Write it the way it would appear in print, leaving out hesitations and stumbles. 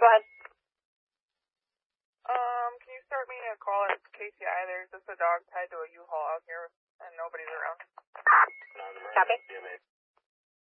Go ahead. Can you start me a call at KCI? There's just a dog tied to a U-Haul out here, and nobody's around. Copy.